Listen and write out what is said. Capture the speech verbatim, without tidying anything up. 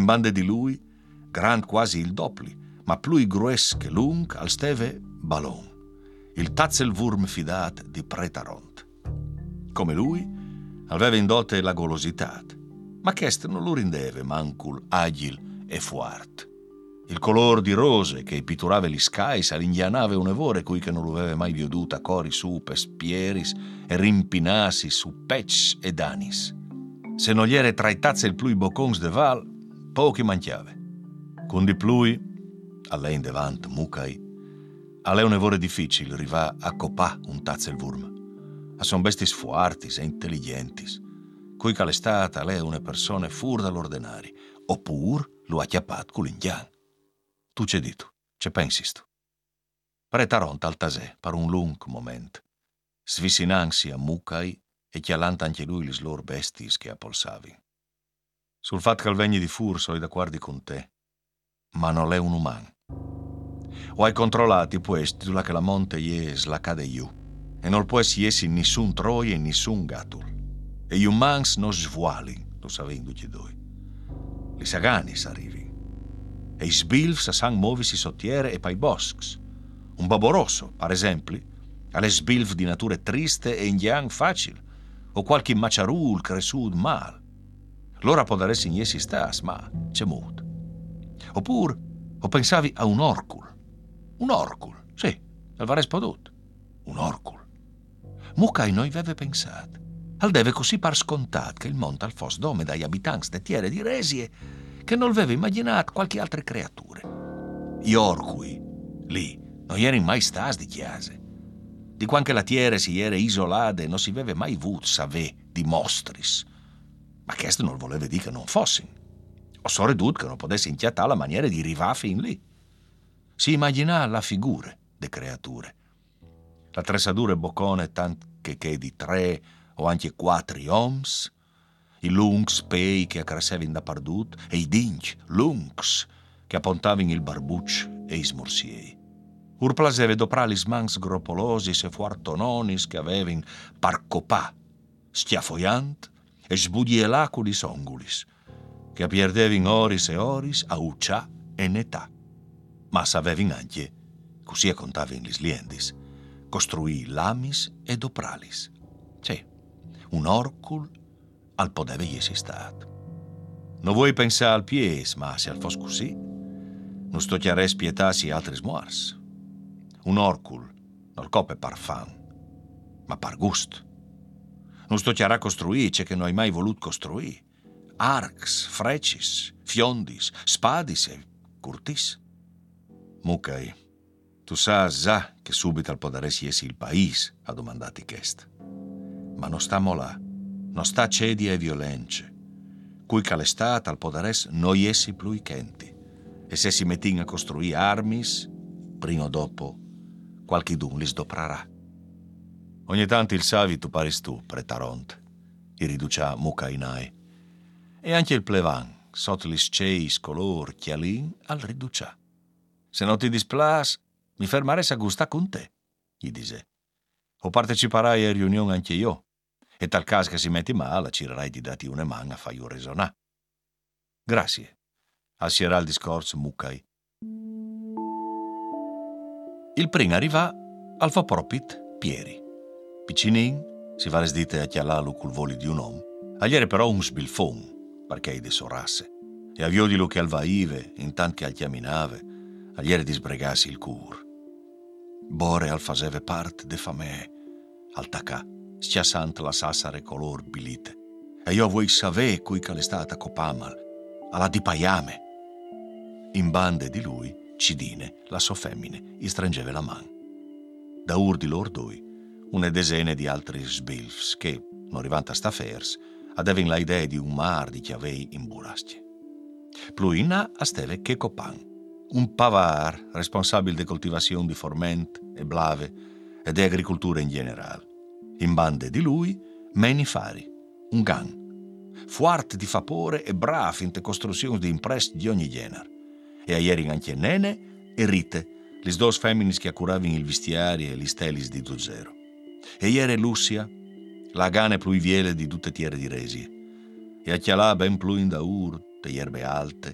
bande di lui, grand quasi il doppli, ma più grues che lung al steve ballon, il Tatzelwurm fidat di Pretaront. Come lui, aveva in dote la golosità, ma ch'est non lo rendeve mancul agil e fuart. Il color di rose che pitturava gli scais all'indianave un evore cui che non lo aveva mai veduta cori su per spieris e rimpinassi su pec e danis. Se non gli era tra i tazze il plui bocons de val, pochi manchiave. Con di plui, a lei in devant mucai, a lei un evore difficile riva a copà un tazze il vurm. A son bestis fuartis e intelligentis, cui che l'estate a lei une persone fur dall'ordinari, oppur lo ha chiappat con l'indian. Tu c'è dito, c'è pensi tu. Pretaront al tasè per un lung moment, svicinansi a mucai e chialant anche lui gli lor bestis che appolsavi. Sul fatto che il vegni di fur soi d'accordi con te, ma non è un umano. O hai controllati questi che la monte gli slacade giù e non può essi nessun troie e nessun gatul. E gli umans non svuali, lo savendo che doi. Li sagani s'arrivi. E i sbilfs san muovisi sottiere e pai boscs. Un babbo rosso, per esempio, ha le sbilf di natura triste e indian facile, o qualche maciarul cresciuto mal. L'ora può dare essi stas, ma c'è molto. Oppure, o pensavi a un orcul. Un orcul, sì, avrei spodut. Un orcul. Mucai noi aveva pensato. Al deve così par scontat che il monte al fos dome dagli abitanti de tiere di Resie che non aveva immaginato qualche altre creature. Gli orcui, lì, non erano mai stati di chiase. Di quanche la tiere si era isolata e non si aveva mai avuto savè di mostris. Ma questo non voleva dire che non fossero. Ho sorridut che non potesse inchiattare la maniera di arrivare fin lì. Si immaginava la figura de creature. La tressatura boccone tant che che di tre o anche quattro oms, i lungs pei che accrescevano da pardut e i dinch lungs che appontavano il barbuccio e i smorsiei. Ur plaseve doprà gli smans gropolosi e fuartononis che avevano parcopà, stiafoiant e sbudielaculi songulis, che pierdevano oris e oris a uccià e netà. Ma savevano anche, così contavano gli sliendis, costruì lamis e dopralis. Sì, un orcul al podeve essi stato. Non vuoi pensare al pies, ma se al fos così, non sto chiare spietassi altri smuars. Un orcul non cope par fan, ma par gust. Non sto chiara costruice che non hai mai voluto costruire. Arcs, frecis, fiondis, spadis e curtis. Mucai, tu sa già che subito al poderesi essi il paese, ha domandati chest. Ma non stiamo là, non sta cedia e violenze, cui che l'estate al poderes non essi più i chenti, e se si mettin a costruire armis, prima o dopo, qualche dun li sdoprarà. Ogni tanto il savi tu paris tu, Pretaront, i riducia Mucainai, e anche il plevan, sotto gli sceis color chialin, al riducia. Se non ti displas, mi fermarei a gusta con te, gli dise. O parteciperai a riunione anche io, e tal caso che si metti male, cirerai di dati una man a fai un resonà. Grazie, assierà il discorso Mucai. Il prim arriva al fa propit Pieri. Piccinin, si va resdite a chialalu col voli di un uomo, agliere però un sbilfon, perché i de sorasse, e avviodilo che al vaive, intant che al chiaminave, agliere disbregassi il cur. Bore al faseve part de famè, al tacà, schiassant la sassare color bilite. E io vuoi savè cui che l'estata copamal, alla di paiame. In bande di lui, cidine, la so femmine, gli stringeve la man. Da ur di lor due, una desene di altri sbilfs che, non arrivant a sta fers, adeven la idea di un mar di chiavei in burastie. Pluina a steve che copan. Un pavar responsabile de coltivazione di forment e blave e de agricoltura in generale. In bande di lui, meni fari, un gang, fuart di vapore e brav in te costruzioni di imprest di ogni genere. E ieri anche Nene e Rite, le dos femminis che accuravano il vestiario e gli stelis di Duzero. E ieri Lucia, la gane pluiviele di tutte tiere di Resie. E a chialà ben pluin da ur, de erbe alte,